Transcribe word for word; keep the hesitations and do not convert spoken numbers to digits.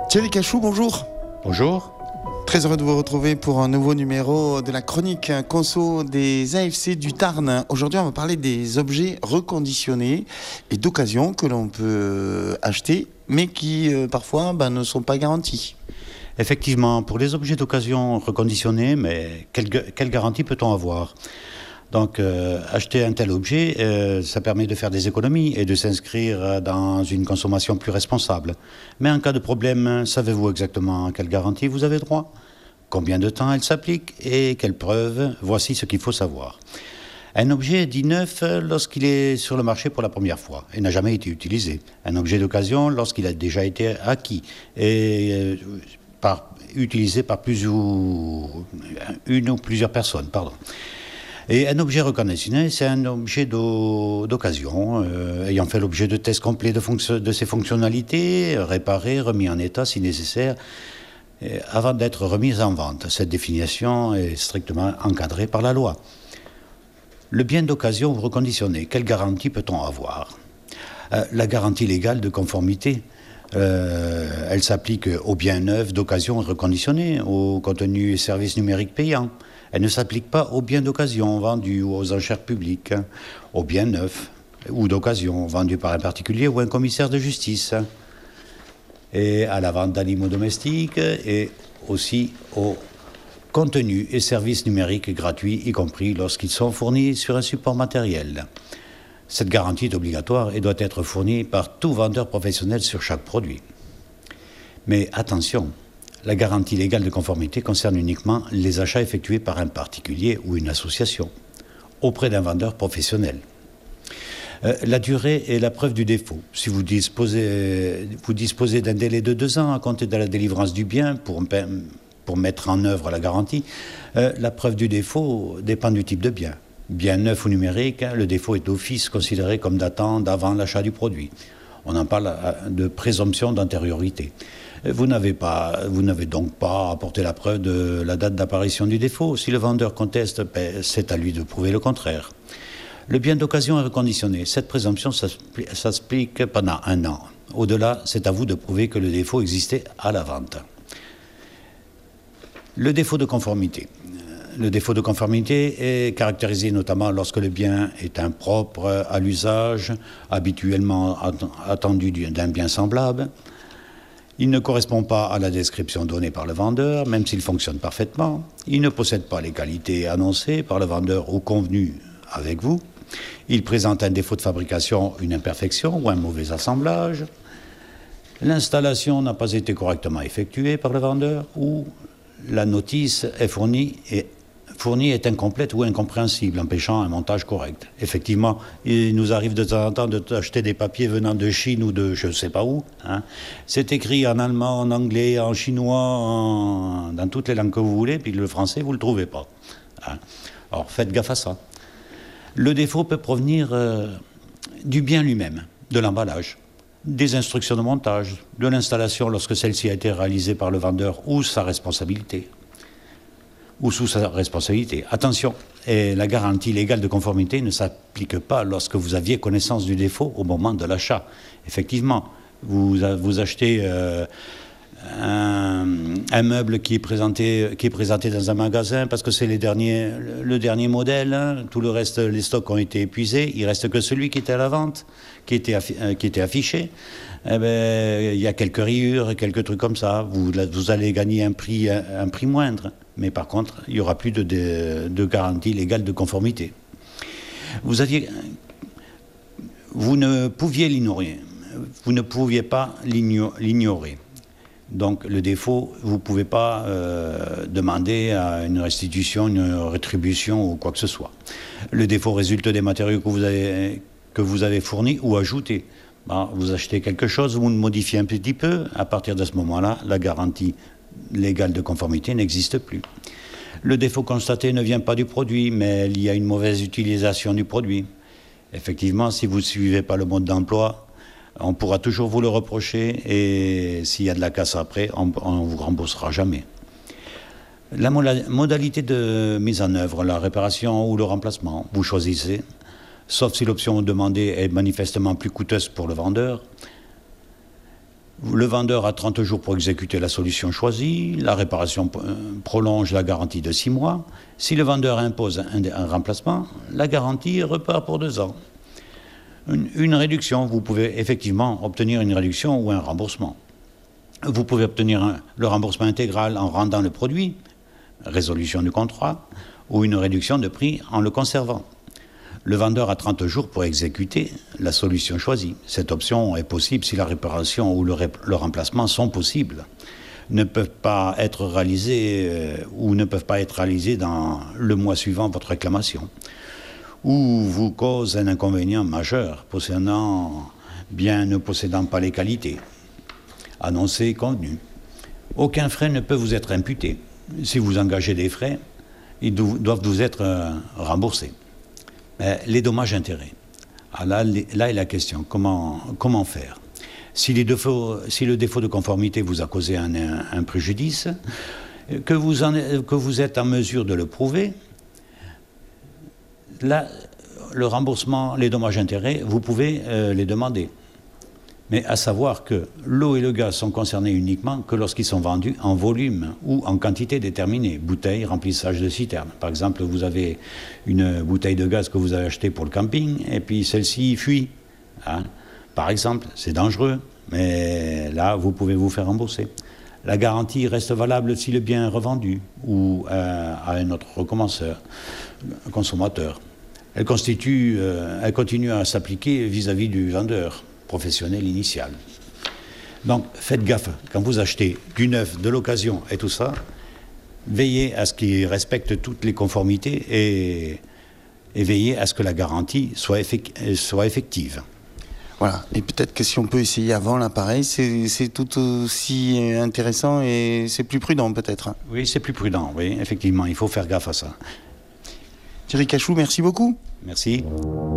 Thierry Cachou, bonjour. Bonjour. Très heureux de vous retrouver pour un nouveau numéro de la chronique conso des A F C du Tarn. Aujourd'hui, on va parler des objets reconditionnés et d'occasion que l'on peut acheter, mais qui euh, parfois ben, ne sont pas garantis. Effectivement, pour les objets d'occasion reconditionnés, mais quelle, quelle garantie peut-on avoir ? Donc, euh, acheter un tel objet, euh, ça permet de faire des économies et de s'inscrire dans une consommation plus responsable. Mais en cas de problème, savez-vous exactement à quelle garantie vous avez droit ? Combien de temps elle s'applique et quelles preuves ? Voici ce qu'il faut savoir. Un objet est dit neuf lorsqu'il est sur le marché pour la première fois et n'a jamais été utilisé. Un objet d'occasion lorsqu'il a déjà été acquis et euh, par, utilisé par plus ou, une ou plusieurs personnes. Pardon. Et un objet reconditionné, c'est un objet d'occasion, euh, ayant fait l'objet de tests complets de, fonction, de ses fonctionnalités, réparé, remis en état si nécessaire, et avant d'être remis en vente. Cette définition est strictement encadrée par la loi. Le bien d'occasion ou reconditionné, quelle garantie peut-on avoir ? euh, La garantie légale de conformité, euh, elle s'applique aux biens neufs d'occasion et reconditionnés, aux contenus et services numériques payants. Elle ne s'applique pas aux biens d'occasion vendus aux enchères publiques, aux biens neufs ou d'occasion vendus par un particulier ou un commissaire de justice, et à la vente d'animaux domestiques et aussi aux contenus et services numériques gratuits, y compris lorsqu'ils sont fournis sur un support matériel. Cette garantie est obligatoire et doit être fournie par tout vendeur professionnel sur chaque produit. Mais attention, la garantie légale de conformité concerne uniquement les achats effectués par un particulier ou une association auprès d'un vendeur professionnel. Euh, la durée est la preuve du défaut. Si vous disposez, vous disposez d'un délai de deux ans à compter de la délivrance du bien pour, pour mettre en œuvre la garantie, euh, la preuve du défaut dépend du type de bien. Bien neuf ou numérique, le défaut est d'office considéré comme datant d'avant l'achat du produit. On en parle de présomption d'antériorité. Vous n'avez pas, vous n'avez donc pas apporté la preuve de la date d'apparition du défaut. Si le vendeur conteste, ben, c'est à lui de prouver le contraire. Le bien d'occasion est reconditionné. Cette présomption s'applique pendant un an. Au-delà, c'est à vous de prouver que le défaut existait à la vente. Le défaut de conformité. Le défaut de conformité est caractérisé notamment lorsque le bien est impropre à l'usage habituellement attendu d'un bien semblable. Il ne correspond pas à la description donnée par le vendeur, même s'il fonctionne parfaitement. Il ne possède pas les qualités annoncées par le vendeur ou convenues avec vous. Il présente un défaut de fabrication, une imperfection ou un mauvais assemblage. L'installation n'a pas été correctement effectuée par le vendeur ou la notice est fournie et fournie est incomplète ou incompréhensible, empêchant un montage correct. Effectivement, il nous arrive de temps en temps d'acheter des papiers venant de Chine ou de je ne sais pas où. Hein. C'est écrit en allemand, en anglais, en chinois, en... dans toutes les langues que vous voulez, puis le français, vous ne le trouvez pas. Hein. Alors faites gaffe à ça. Le défaut peut provenir euh, du bien lui-même, de l'emballage, des instructions de montage, de l'installation lorsque celle-ci a été réalisée par le vendeur ou sa responsabilité. ou sous sa responsabilité. Attention, et la garantie légale de conformité ne s'applique pas lorsque vous aviez connaissance du défaut au moment de l'achat. Effectivement, vous, vous achetez euh, un, un meuble qui est, présenté, qui est présenté dans un magasin parce que c'est les derniers, le dernier modèle, hein, tout le reste, les stocks ont été épuisés, il ne reste que celui qui était à la vente, qui était, affi- qui était affiché. Eh ben, il y a quelques rayures et quelques trucs comme ça. Vous, vous allez gagner un prix, un, un prix moindre. Mais par contre, il n'y aura plus de, de, de garantie légale de conformité. Vous aviez, vous ne pouviez l'ignorer. Vous ne pouviez pas l'ignorer. Donc, le défaut, vous ne pouvez pas euh, demander à une restitution, une rétribution ou quoi que ce soit. Le défaut résulte des matériaux que vous avez, que vous avez fournis ou ajoutés. Ben, vous achetez quelque chose, vous le modifiez un petit peu, à partir de ce moment-là, la garantie légale de conformité n'existe plus. Le défaut constaté ne vient pas du produit, mais il y a une mauvaise utilisation du produit. Effectivement, si vous ne suivez pas le mode d'emploi, on pourra toujours vous le reprocher et s'il y a de la casse après, on ne vous remboursera jamais. La modalité de mise en œuvre, la réparation ou le remplacement, vous choisissez. Sauf si l'option demandée est manifestement plus coûteuse pour le vendeur. Le vendeur a trente jours pour exécuter la solution choisie. La réparation prolonge la garantie de six mois. Si le vendeur impose un, un remplacement, la garantie repart pour deux ans. Une, une réduction, vous pouvez effectivement obtenir une réduction ou un remboursement. Vous pouvez obtenir un, le remboursement intégral en rendant le produit, résolution du contrat, ou une réduction de prix en le conservant. Le vendeur a trente jours pour exécuter la solution choisie. Cette option est possible si la réparation ou le, ré, le remplacement sont possibles, ne peuvent pas être réalisés euh, ou ne peuvent pas être réalisés dans le mois suivant votre réclamation, ou vous cause un inconvénient majeur possédant bien ne possédant pas les qualités annoncées et convenues. Aucun frais ne peut vous être imputé. Si vous engagez des frais, ils doivent vous être euh, remboursés. Mais les dommages-intérêts. Ah là, là est la question. Comment, comment faire ? Si, les défauts, si le défaut de conformité vous a causé un, un, un préjudice, que vous, en, que vous êtes en mesure de le prouver, là, le remboursement, les dommages-intérêts, vous pouvez euh, les demander. Mais à savoir que l'eau et le gaz sont concernés uniquement que lorsqu'ils sont vendus en volume ou en quantité déterminée. Bouteilles, remplissage de citerne. Par exemple, vous avez une bouteille de gaz que vous avez achetée pour le camping et puis celle-ci fuit. Hein. Par exemple, c'est dangereux, mais là, vous pouvez vous faire rembourser. La garantie reste valable si le bien est revendu ou euh, à un autre recommenceur, consommateur. Elle, constitue, euh, elle continue à s'appliquer vis-à-vis du vendeur professionnel initial. Donc faites gaffe, quand vous achetez du neuf, de l'occasion et tout ça, veillez à ce qu'il respecte toutes les conformités et, et veillez à ce que la garantie soit, effec, soit effective. Voilà, et peut-être que si on peut essayer avant l'appareil, c'est, c'est tout aussi intéressant et c'est plus prudent peut-être. Oui, c'est plus prudent, oui, effectivement, il faut faire gaffe à ça. Thierry Cachou, merci beaucoup. Merci.